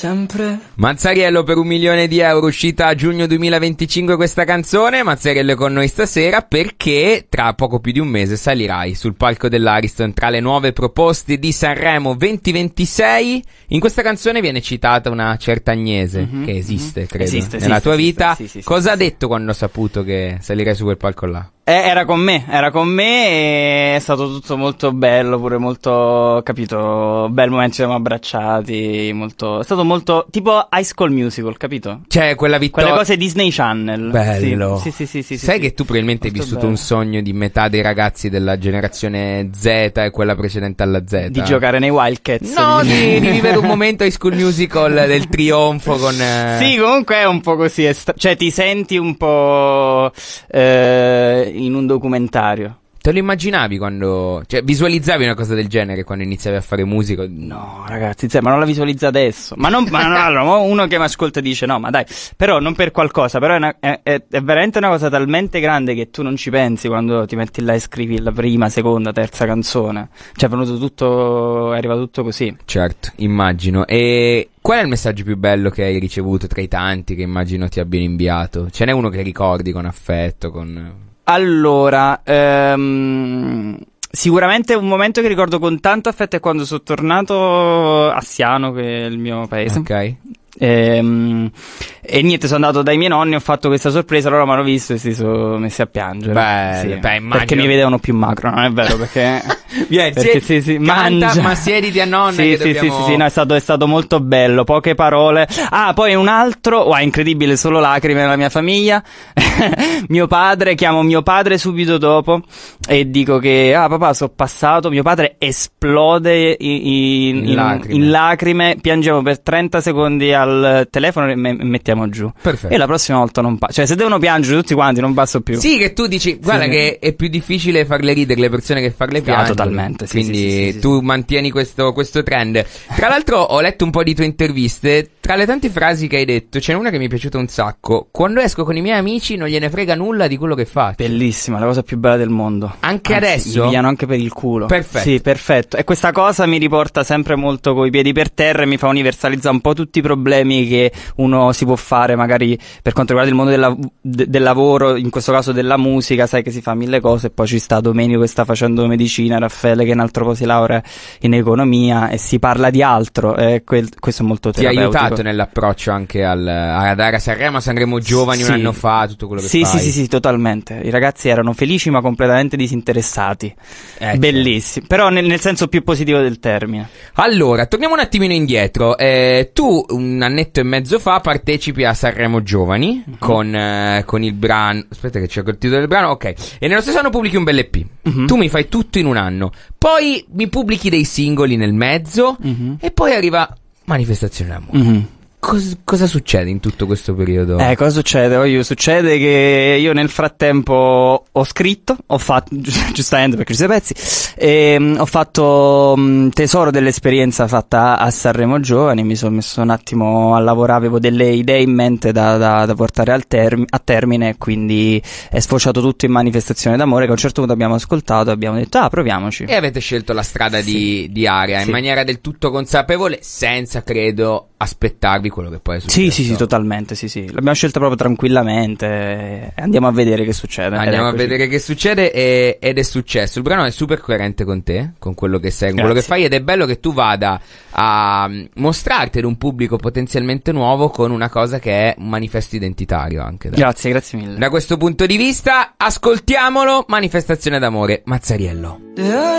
sempre. Mazzariello per €1.000.000, uscita a giugno 2025 questa canzone. Mazzariello è con noi stasera perché tra poco più di un mese salirai sul palco dell'Ariston tra le nuove proposte di Sanremo 2026. In questa canzone viene citata una certa Agnese, che esiste, credo, nella tua vita. Sì, cosa ha detto quando ha saputo che salirai su quel palco là? Era con me e è stato tutto molto bello, pure molto, capito, bel momento, ci siamo abbracciati, molto, è stato molto, tipo High School Musical, capito? Cioè, quella vittoria. Quelle cose Disney Channel. Bello. Sì. Sai che tu probabilmente hai vissuto bello. un sogno di metà dei ragazzi della generazione Z e quella precedente alla Z. Di giocare nei Wildcats. No, di vivere un momento High School Musical del trionfo con... Sì, comunque è un po' così, cioè ti senti un po' in un documentario. Te lo immaginavi quando... Cioè, visualizzavi una cosa del genere quando iniziavi a fare musica? No, ragazzi, ma non la visualizza adesso. Ma no, allora, uno che mi ascolta dice no, ma dai, però non per qualcosa, però è veramente una cosa talmente grande che tu non ci pensi quando ti metti là e scrivi la prima, seconda, terza canzone. Cioè, è venuto tutto, è arrivato tutto così. Certo, immagino. E qual è il messaggio più bello che hai ricevuto tra i tanti che immagino ti abbiano inviato? Ce n'è uno che ricordi con affetto, con... Allora, sicuramente un momento che ricordo con tanto affetto è quando sono tornato a Siano, che è il mio paese. Ok. E niente, sono andato dai miei nonni, ho fatto questa sorpresa, loro mi hanno visto e si sono messi a piangere. Bello, immagino. Perché mi vedevano più macro, non è vero, perché Vieni, perché canta, ma siediti a nonna sì, che sì, dobbiamo... sì, no, è stato molto bello, poche parole. Ah, poi un altro, incredibile, solo lacrime nella mia famiglia. Chiamo mio padre subito dopo e dico che papà, sono passato, mio padre esplode in lacrime, piangevo per 30 secondi al telefono e mettiamo giù. Perfetto. E la prossima volta non passo, cioè se devono piangere tutti quanti non passo più. Sì, che tu dici, guarda, che è più difficile farle ridere le persone che farle piangere. Totalmente, sì. Quindi tu mantieni questo trend. Tra l'altro ho letto un po' di tue interviste, tra le tante frasi che hai detto c'è una che mi è piaciuta un sacco: quando esco con i miei amici non gliene frega nulla di quello che faccio. Bellissima, la cosa più bella del mondo. Anche adesso? Mi pigliano anche per il culo. Perfetto. Sì, perfetto. E questa cosa mi riporta sempre molto coi piedi per terra e mi fa universalizzare un po' tutti i problemi che uno si può fare magari per quanto riguarda il mondo del lavoro, in questo caso della musica, sai che si fa mille cose, e poi ci sta Domenico che sta facendo medicina, Raffaele che un altro po' si laurea in economia e si parla di altro, questo è molto terapeutico. Ti ha aiutato nell'approccio anche ad andare a Sanremo Giovani un anno fa, tutto quello che fai? Sì, totalmente. I ragazzi erano felici ma completamente disinteressati. Bellissimo, però nel senso più positivo del termine. Allora, torniamo un attimino indietro. Tu un annetto e mezzo fa partecipi a Sanremo Giovani con il brano, aspetta che cerco il titolo del brano, ok, e nello stesso anno pubblichi un bel EP. Tu mi fai tutto in un anno, poi mi pubblichi dei singoli nel mezzo e poi arriva Manifestazione d'amore. Cosa succede in tutto questo periodo? Cosa succede? Succede che io nel frattempo ho scritto, ho fatto, giustamente perché ci sono i pezzi, ho fatto tesoro dell'esperienza fatta a Sanremo Giovani, mi sono messo un attimo a lavorare, avevo delle idee in mente da portare a termine, e quindi è sfociato tutto in Manifestazione d'amore, che a un certo punto abbiamo ascoltato e abbiamo detto proviamoci. E avete scelto la strada di Aria in maniera del tutto consapevole, senza, credo, aspettarvi quello che poi è successo. Sì, totalmente, sì. L'abbiamo scelta proprio tranquillamente. Andiamo a vedere che succede. Andiamo a vedere che succede ed è successo. Il brano è super coerente con te, con quello che sei, con quello che fai, ed è bello che tu vada a mostrarti ad un pubblico potenzialmente nuovo con una cosa che è un manifesto identitario anche. Grazie mille. Da questo punto di vista, ascoltiamolo, Manifestazione d'amore, Mazzariello.